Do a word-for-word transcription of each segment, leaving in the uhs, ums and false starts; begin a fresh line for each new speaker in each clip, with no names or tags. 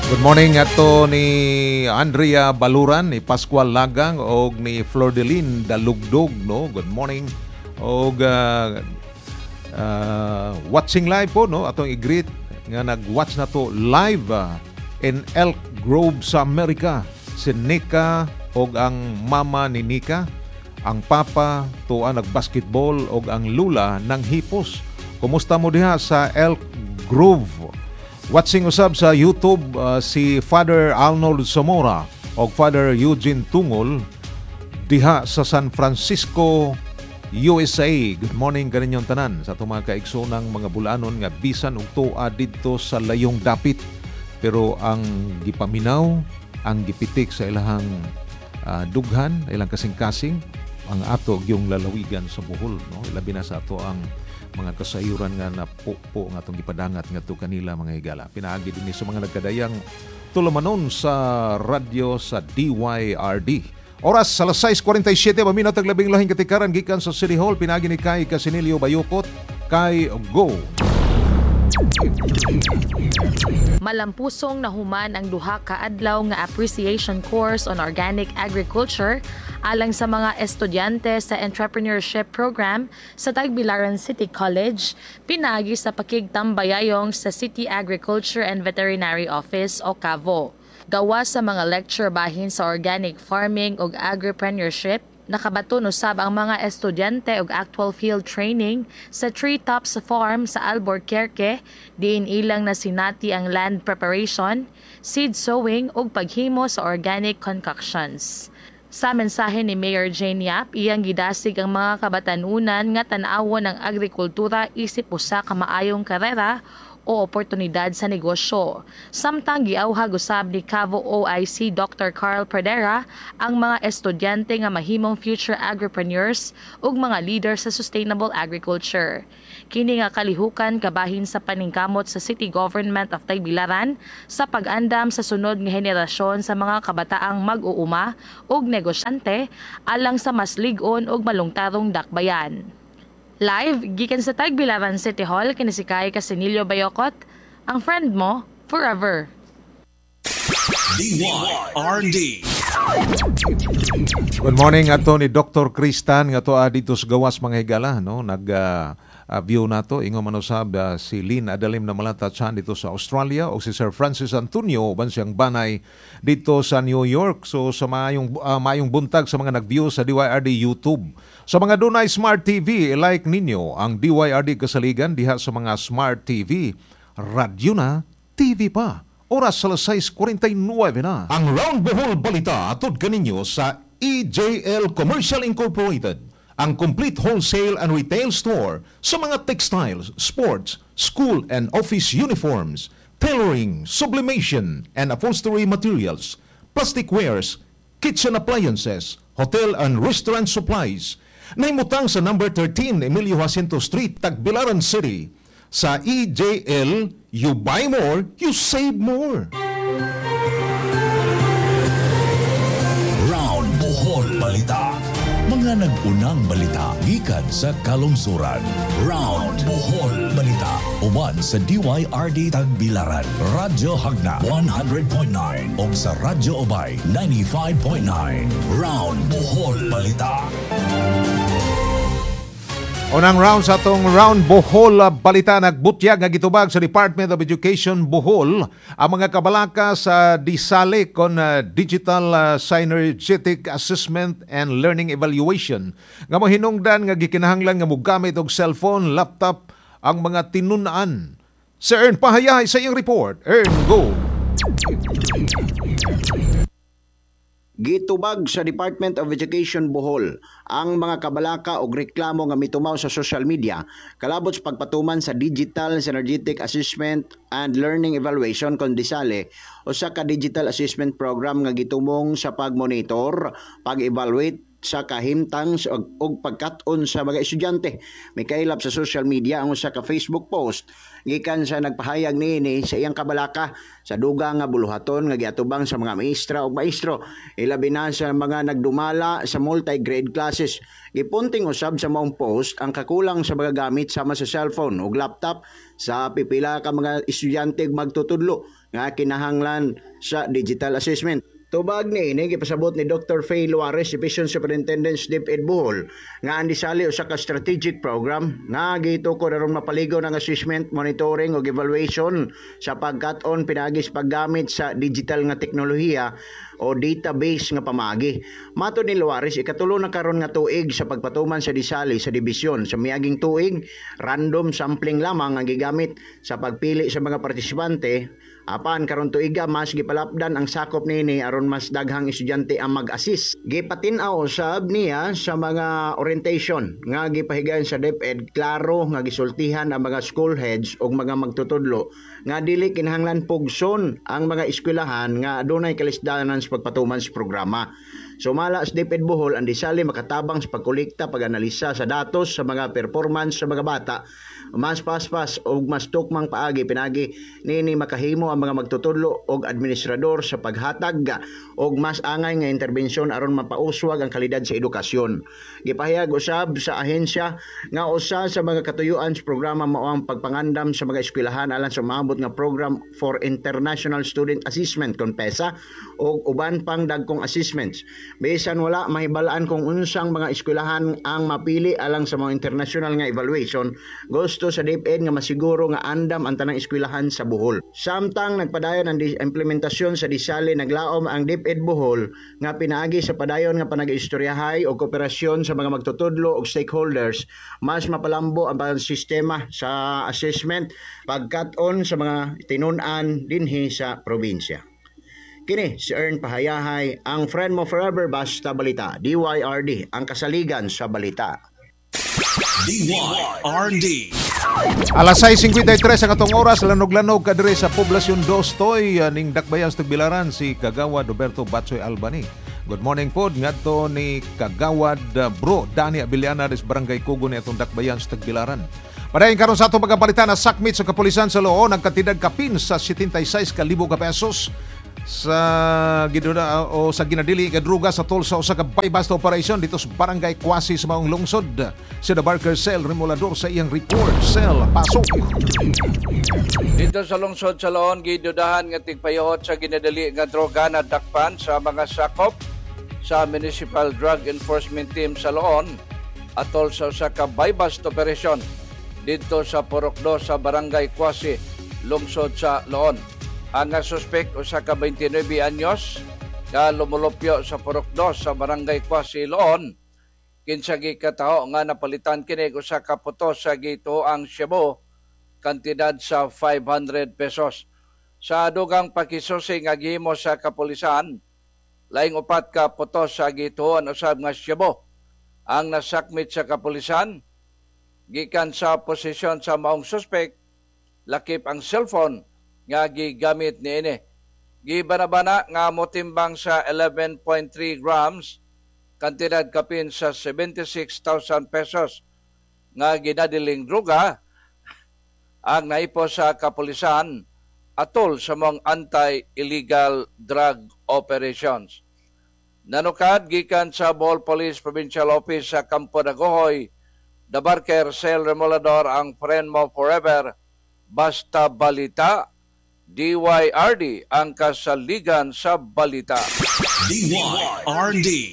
Good morning ato ni Andrea Baluran, ni Pascual Lagang o ni Flordeline Dalugdog, no? Good morning. O uh, uh, watching live po, no? Atong i-greet nga nag-watch na to live uh, in Elk Grove sa Amerika. Si Nika o ang mama ni Nika, ang papa to ang nag-basketball o ang lula ng hipos. Kumusta mo diha sa Elk Grove? Watching usab sa YouTube uh, si Father Arnold Zamora o Father Eugene Tungol diha sa San Francisco, U S A. Good morning kaninyong tanan sa itong mga kaigsoonang mga bulanon nga bisan og tuwa dito sa layong dapit. Pero ang gipaminaw, ang gipitik sa ilahang uh, dughan, ilang kasing-kasing, ang ato yung lalawigan sa Bohol. No? Ilabi na sa ato ang mga kasayuran nga na po, po nga itong ipadangat nga ito kanila mga higala. Pinaagi din sa mga nagkadayang tulumanon sa radyo sa D Y R D. Oras alas sais forty-seven, paminat ang labing lahing katikaran gikan sa City Hall. Pinaagi ni Kay Casinilio Bayukot. Kay Go!
Malampusong nahuman ang duha ka adlaw nga appreciation course on organic agriculture alang sa mga estudyante sa entrepreneurship program sa Tagbilaran City College, pinagi sa pakigtambayayong sa City Agriculture and Veterinary Office o C A V O. Gawa sa mga lecture bahin sa organic farming ug agripreneurship, nakabaton usab ang mga estudyante og actual field training sa Treetops Farm sa Albuquerque, diin ilang nasinati ang land preparation, seed sowing ug paghimo sa organic concoctions. Sa mensahe ni Mayor Jane Yap, iyang gidasig ang mga kabatanunan nga tan-awon ang agrikultura isip usa ka maayong karera o oportunidad sa negosyo. Samtang giawhag usab ni C A V O O I C Doctor Carl Pradera ang mga estudyante nga mahimong future agripreneurs ug mga leader sa sustainable agriculture. Kini nga kalihukan kabahin sa paningkamot sa City Government of Tagbilaran sa pag-andam sa sunod nga henerasyon sa mga kabataang mag-uuma ug negosyante alang sa mas lig-on ug malungtarong dakbayan. Live, gikan sa Tagbilaran City Hall, kini si Kay Casinilio Bayokot, ang friend mo forever.
D Y R D.
Good morning ato ni Doctor Kristan nga to dito sa gawas mga higala, no? Nag uh, uh, view nato ingo manusab uh, si Lynn Adalim na malata chan dito sa Australia o si Sir Francis Antonio ban siyang banay dito sa New York. So sa mayong uh, mayong buntag sa mga nag-view sa D Y R D YouTube. Sa mga dunay Smart T V, like ninyo ang D Y R D kasaligan diha sa mga Smart T V. Radyo na, T V pa. Oras alas sais forty-nine na. Ang Round Bohol Balita atod kaninyo sa E J L Commercial Incorporated, ang complete wholesale and retail store sa mga textiles, sports, school and office uniforms, tailoring, sublimation and upholstery materials, plastic wares, kitchen appliances, hotel and restaurant supplies. Naimutang sa number thirteen Emilio Jacinto Street, Tagbilaran City. Sa E J L, you buy more, you save more.
Round Bohol Balita. Mga nag-unang balita gikan sa kalungsuran. Round Bohol Balita. Uban sa D Y R D Tagbilaran, Radyo Hagna one hundred point nine o sa Radyo Obay ninety-five point nine. Round Bohol Balita.
Unang round sa atong Round Bohol Balita, nagbutyag nga gitubag sa Department of Education Bohol ang mga kabalaka sa Disale kon uh, Digital uh, Synergetic Assessment and Learning Evaluation nga mohinungdan nga gikinahanglan nga mogamit og cellphone, laptop ang mga tinun-an. Sir Ern Pahayahay sa iyong report. Ern, go!
Gitubag sa Department of Education Bohol ang mga kabalaka og reklamo nga mitumaw sa social media kalabot sa pagpatuman sa Digital Synergetic Assessment and Learning Evaluation kon Disale, usa ka digital assessment program nga gitumong sa pag-monitor, pag-evaluate sa kahimtang og, og pagkat-on sa mga estudyante. May kailap sa social media ang usa ka Facebook post gikan sa nagpahayag niini sa iyang kabalaka sa duga nga buluhaton nga giatubang sa mga maestra ug maestro, ilabi na sa mga nagdumala sa multi-grade classes. Gipunting usab sa maong post ang kakulang sa mga gamit sama sa cellphone ug laptop sa pipila ka mga estudyante magtutudlo nga kinahanglan sa digital assessment. Tubag ni ini gipasabot ni Doctor Faye Luares, Division Superintendent sa DepEd Bohol, nga ang disali usa ka strategic program nga gitukod aron mapaligo ng assessment, monitoring ug evaluation sa pagkat-on pinagis paggamit sa digital nga teknolohiya o database nga pamagi. Matod ni Luares, ikatulo na karon nga tuig sa pagpatuman sa disali sa dibisyon. Sa miaging tuig, random sampling lamang ang gigamit sa pagpili sa mga partisipante. Apan karon tuiga mas gipalapdan ang sakop niini aron mas daghang estudyante ang mag-assist. Gipatin-aw usab niya sa mga orientation nga gipahigayon sa DepEd, klaro nga gisultihan ang mga school heads ug mga magtutudlo nga dili kinahanglan pugson ang mga eskwelahan nga adunay kalisdanan sa pagpatuman sa programa. Sumala sa DepEd Bohol, ang disali makatabang sa pagkolekta, pag-analisa sa datos sa mga performance sa mga bata. Mas paspas o mas tukmang paagi pinagi nini makahimo ang mga magtutudlo og administrador sa paghatag og mas angay nga interbensyon aron mapauswag ang kalidad sa edukasyon. Gipahayag usab sa ahensya nga usa sa mga katuyuan sa programa mao ang pagpangandam sa mga eskwelahan alang sa maabot nga Program for International Student Assessment (CONPESA) og uban pang dagkong assessments. Bisan wala mahibalaan kung unsang mga eskwelahan ang mapili alang sa mga international nga evaluation, gusto sa DepEd nga masiguro nga andam ang tanang eskwelahan sa Bohol. Samtang nagpadayon ang implementasyon sa disali, naglaom ang DepEd Bohol nga pinaagi sa padayon nga panag-istoryahay o kooperasyon sa mga magtutudlo o stakeholders, mas mapalambo ang sistema sa assessment pagkat-on sa mga tinun-an dinhi sa probinsya. Kini si Ern Pahayahay, ang friend mo forever basta balita. D Y R D, ang kasaligan sa balita.
D Y R D.
Alas sais singkwenta y tres ang atong oras, lanog-lanog kadiri sa Poblasyon dos Toy ning Dakbayan sa Tagbilaran si Kagawad Roberto Batsoy Albani. Good morning pod ngadto ni Kagawad uh, Bro Dani Abiliana des Barangay Kugo ni atong Dakbayan sa Tagbilaran. Padayon karon sa atong pagapalitan na sakmit sa kapulisan sa Loo nagkatidag kapin sa setenta y seis ka libo ka pesos sa giduda o sa ginadili nga druga sa tol sa usa ka bypass operation dito sa Barangay Kwasi sa maong lungsod. Si The Barker Cell Remolador sa iyang report. Cell pasok.
Dito sa lungsod sa Loon, gidudahan nga tigpayot sa ginadali nga droga na dakpan sa mga sakop sa Municipal Drug Enforcement Team sa Loon atol sa usa ka bypass operation dito sa Porokdo sa Barangay Kwasi, lungsod sa Loon. Ang suspect usa ka twenty-nine anyos nga lumulupyo sa Porokdo sa Barangay Kwasi, Loon. Kinsa gikataho nga napalitan kini usa ka puto sa gituang Cebu kantidad sa five hundred pesos. Sa dugang pakisusi nga gihimo sa kapulisan, laing upat ka puto sa gituon usab nga Cebu ang nasakmit sa kapulisan gikan sa posisyon sa maong suspect, lakip ang cellphone nga gigamit niini. Gibanabana nga motimbang sa eleven point three grams, kantidad kapin sa seventy-six thousand pesos nga ginadiling druga ang naipo sa kapulisan atol sa mga anti-illegal drug operations. Nanukad gikan sa Bohol Police Provincial Office sa Campo Dagohoy, The Barker Cell Remolador, ang friend mo forever basta balita. D Y R D, ang kasaligan sa balita.
D Y R D.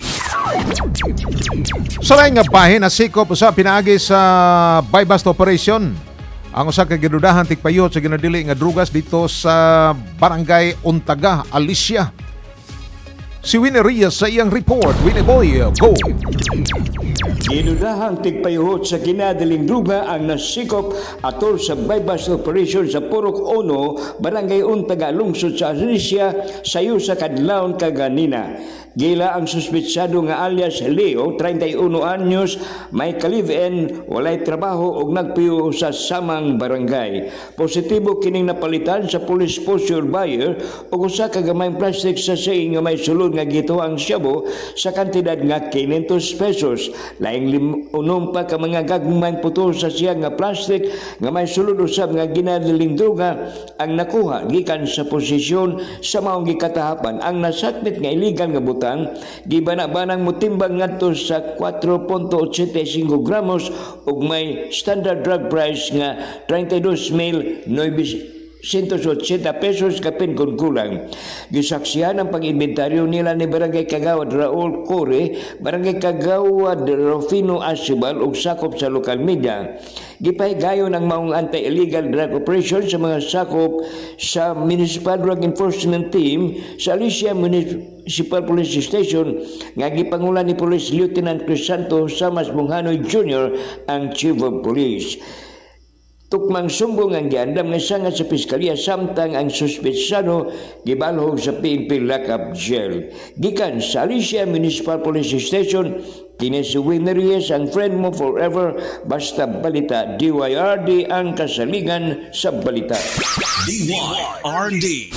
Sa laing nga bahin na sikop usa pinaagi sa bypass operation ang usa ka gidudahan tigpayot sa ginadili nga drugas dito sa Barangay Untaga, Alicia. Si Winnie Rios sa iyang report. Winnie Boy, go!
Ginudahang tigpayuhot sa ginadiling druga ang nasikop atol sa bypass operation sa Purok Uno, Barangay Untaga, lungsod sa Alicia, sayo sa kadlawon kaganina. Gila ang suspitsado nga alias Leo, thirty-one anyos, may ka-live-in, walay trabaho ug nagpiyo sa samang barangay. Positibo kining napalitan sa police posture buyer ug usa ka gamayng plastic sa say nga may sulod alcohol nga gituang shabu sa kantidad nga quinientos pesos. Laing limunom pa ka mga gagmang putol sa siya nga plastic nga may sulod usab nga ginadaling droga ang nakuha gikan sa posisyon sa maong gikatahapan. Ang nasakmit nga illegal nga butang gibana-banang motimbang ngadto sa four point eight five gramos ug may standard drug price nga thirty-two mil nine one hundred eighty pesos kapin kung kulang. Gisaksihan ang pag-inventaryo nila ni Barangay Kagawad Raul Core, Barangay Kagawad Rufino Asibal ug sakop sa local media. Gipahigayon ang maong anti-illegal drug operation sa mga sakop sa Municipal Drug Enforcement Team sa Alicia Municipal Police Station nga gipangulan ni Police Lieutenant Crisanto Samas Bunghanoy Junior ang Chief of Police. Tukmang sumbong ang giandam nga sangat sa piskalya samtang ang suspetsado gibalhog sa P N P Lockup Jail. Gikan sa Alicia Municipal Police Station, kini si Winner Reyes, ang friend mo forever, basta balita. D Y R D ang kasaligan sa balita.
D Y R D.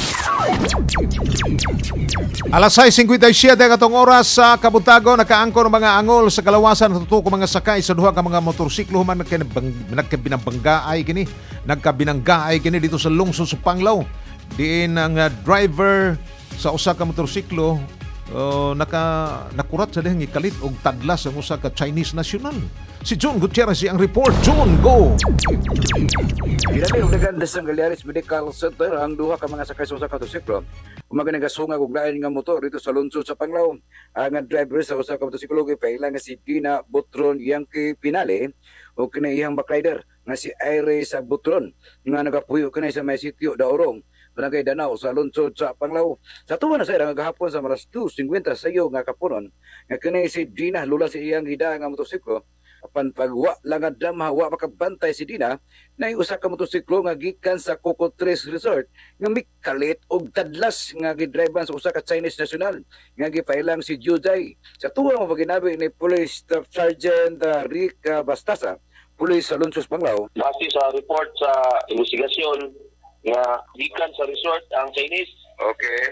Alas sais fifty-seven katong oras sa kabuntago, nakaangko ng mga angol sa kalawasan natutuko mga sakay sa duha ka mga motorsiklo human nagkabinabanggaay kini nagkabinanggaay kini dito sa lungsod sa Panglao. Diin ang uh, driver sa usa ka motorsiklo uh, naka nakurat sa dihang ikalit og tadlas ang usa ka Chinese national. Si John Gutierrez ang report. John, go!
Ginamit og naganda sa Galeares Medical Center ang duha ka mga sakay sa usa ka motorsiklo. Umaga nagasungag og lain nga motor dito sa lungsod sa Panglao. Ang driver sa usa ka motorsiklo gipailan nga si Dina Butron Yankee Pinale o kini iyang backrider nga si Aire sa Butron nga nagapuyo kini sa may sitio Daurong, Barangay Danao sa lungsod sa Panglao. Sa tuwa na sa irang gahapon sa alas two fifty sayo nga kapunon nga kini si Dina lula si iyang hida nga motorsiklo. Apan pagwa lang nga damha wa makabantay si Dina na usa ka motorsiklo nga gikan sa Coco Tres Resort nga mikalit og tadlas nga gidriban sa usa ka Chinese national nga gipailang si Juday. Sa tuwa mo paginabi ni Police Staff Sergeant uh, Rick uh, Bastasa, Police sa Lungsod Panglao.
Base sa report sa investigasyon nga gikan sa resort ang Chinese. Okay.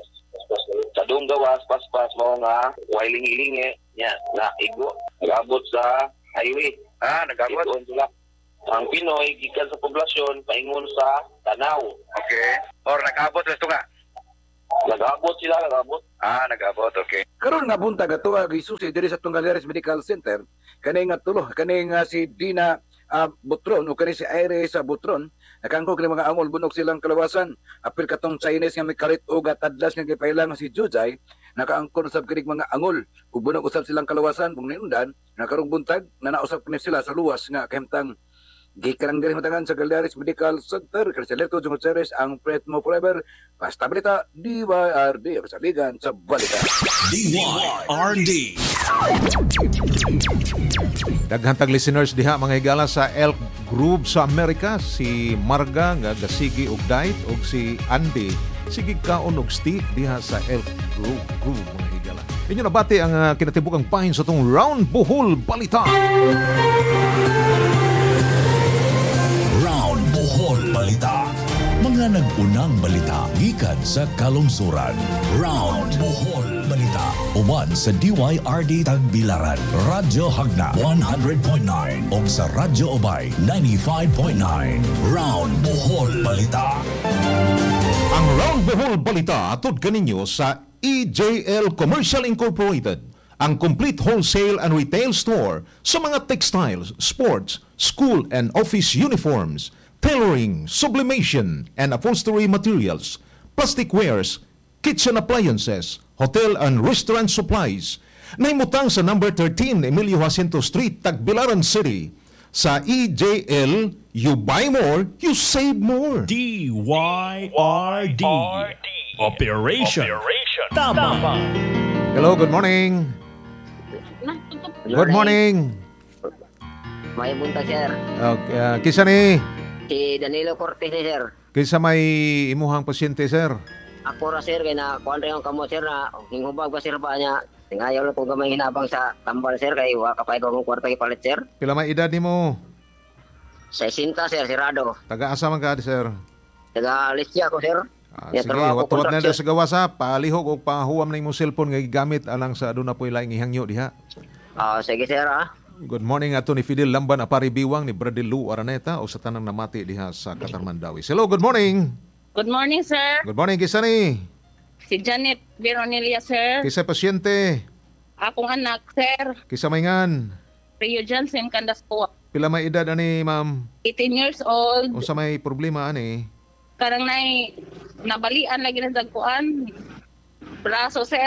Sa doong gawas, paspas mo nga wiling-ilingi niya na igo. Nag-abot sa highway.
Ah, nag-abot?
Sila. Ang Pinoy, gikan sa poblasyon, paingon sa Tanaw.
Okay. Or nag-abot resto nga?
Nag-abot sila, nag-abot.
Ah, nag-abot, okay. Karon nga buntag ato nga gisusi diri sa Galeares Medical Center, kani nga tulo, kani nga si Dina uh, Butron o kani si Aire sa Butron, nakangko kini mga angol bunok silang kalawasan. Apil katong Chinese nga may karit og tadlas nga gipailang si Jujay, nakaangkon usab kini mga angol ug bunok usab silang kalawasan kung niundan, nakarong buntag na nausab kini sila sa luwas nga kahimtang gikarang diri matangan sa Galeares Medical Center. Carcelito John Gutierrez ang Pret Mo Forever. Basta balita, D Y R D ang kasaligan sa balita.
D Y R D.
Daghantag listeners diha mga higala sa Elk Grove sa Amerika, si Marga nga gasigi og diet og si Andy sige kaon og steak diha sa Elk Grove, Grove mga higala. Inyo nabati ang uh, kinatibukang pahin sa tong Round Bohol Balita.
Round Bohol Balita. Mga nag-unang balita gikan sa kalungsuran. Round Bohol Balita. Uban sa D Y R D Tagbilaran, Radyo Hagna one hundred point nine ug sa Radyo Obay ninety-five point nine. Round Bohol Balita.
Ang Round Bohol Balita atod kaninyo sa E J L Commercial Incorporated, ang complete wholesale and retail store sa mga textiles, sports, school and office uniforms, tailoring, sublimation and upholstery materials, plastic wares, kitchen appliances, hotel and restaurant supplies. Naimutang sa number thirteen Emilio Jacinto Street, Tagbilaran City. Sa E J L, you buy more, you save more.
D Y R D. Operation. Tama.
Hello, good morning. Good morning.
May buntag, sir.
Okay, uh, kisa ni?
Si Danilo Cortez, sir.
Kisa may imuhang pasyente, sir?
Ako ra, sir, kaya na kuhan rin ang kamot, sir, na hinghubag ba, sir, pa niya. Tingayaw lang kung gamay hinabang sa tambal, sir, kaya wa kapay ko ang kwarta ipalit, sir.
Pila may edad ni mo?
sixty, sir, sirado.
Taga-asa man ka, sir?
Taga-Alicia ko, sir.
Ah,
Ya,
sige,
trabaho ko
wat-wat na
contraction.
sa gawas ha. Palihog o pahuwam na imong cellphone nga gigamit alang sa aduna po'y laing ihangyo diha.
Ah, sige sir ah.
Good morning ato ni Fidel Lamban Apari Biwang ni Bradley Lu Araneta o sa tanang namati diha sa Katarman Dawis. Hello, good morning.
Good morning, sir.
Good morning, kisa ni?
Si Janet Veronelia, sir.
Kisa pasyente?
Akong anak, sir.
Kisa maingan?
Rio Johnson, Candaspua.
Pila may edad ani, ma'am?
eighteen years old.
Unsa may problema ani?
Karang nay nabalian lagi na dagkuan. Braso, sir.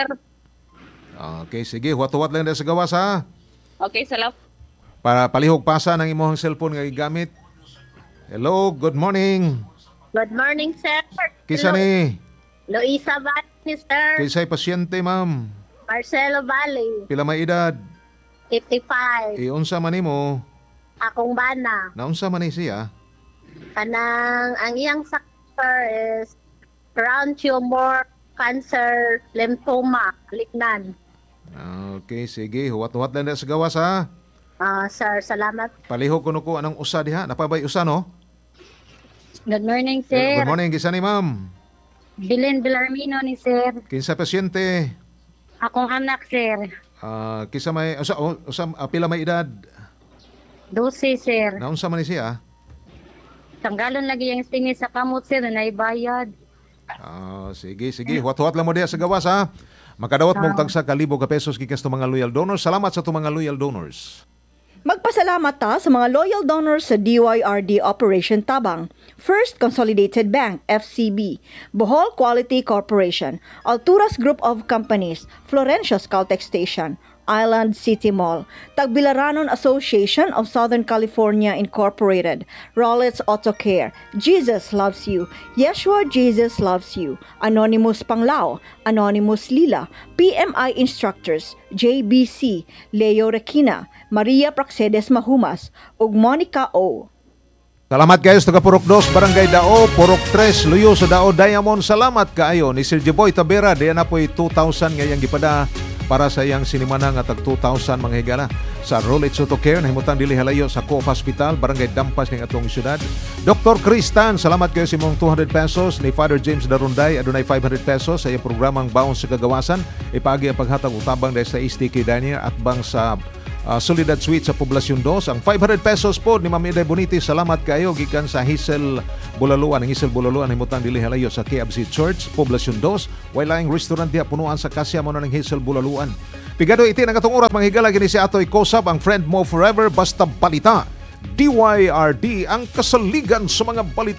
Okay, sige, huwat-huwat lang na sa gawas ha.
Okay, salap.
Para palihog pasa ng imong cellphone nga gigamit. Hello, good morning.
Good morning, sir.
Kisa ni?
Luisa Valley, sir.
Kisa'y pasyente, ma'am.
Marcelo Valley,
Pila may edad?
fifty-five.
Iunsa man nimo?
Akong bana.
Naunsa man ni siya?
Kanang ang iyang sakit is crown tumor, cancer, lymphoma, lignan.
Okay, sige, huwat-huwat lang na sa gawas ha.
Ah, sir, salamat.
Palihog ko ko anong usa diha. Napabay usa no?
Good morning, sir.
Good morning, kisa ni ma'am.
Bilin Bilarmino ni sir.
Kinsa pasyente?
Akong anak, sir.
Ah, kisa may usa, usa ah, pila may edad?
Dosi, sir.
Naunsa man ni siya?
Tanggalon lagi yung stingin sa kamot, sir, na naibayad.
Ah, sige, sige. Huwat-huwat lang mo diha sa gawas ha. Makadawat mong tagsa kalibo ka pesos gikas to mga loyal donors. Salamat sa to mga loyal donors.
Magpasalamat ta sa mga loyal donors sa D Y R D Operation Tabang, First Consolidated Bank, F C B, Bohol Quality Corporation, Alturas Group of Companies, Florencia's Caltex Station, Island City Mall, Tagbilaranon Association of Southern California Incorporated, Rollets Auto Care, Jesus Loves You, Yeshua Jesus Loves You, Anonymous Panglao, Anonymous Lila, P M I Instructors, J B C, Leo Requina, Maria Praxedes Mahumas, ug Monica O.
Salamat kayo sa taga Purok dos, Barangay Dao, Purok tres, Luyo sa Dao, Diamond. Salamat kaayo ni Sir Jeboy Tabera. Diyan na po'y two thousand ngayang gipada para sa iyang sinimana nga tag two thousand mga higala sa Rollets Auto Care na himutang dili halayo sa Co-op Hospital, Barangay Dampas ng atong syudad. Doctor Cristan, salamat kayo sa imong two hundred pesos. Ni Father James Darunday, adunay five hundred pesos sa iyang programang Baon sa Kagawasan. Ipagi ang paghatag utabang dahil sa S T K Daniel at bang sa Uh, Solidad Suite sa Poblasyon two. Ang five hundred pesos po ni Ma'am Ida Boniti. Salamat kayo gikan sa Hazel Bulaluan. Ang Hazel Bulaluan himutang dili halayo sa K F C Church, Poblasyon two. Wailaing restaurant diha punuan sa kasya mo na ng Hazel Bulaluan. Pigado iti ang atong oras mga higala gini si Atoy Kosab, ang friend mo forever basta balita. D Y R D ang kasaligan sa mga balita.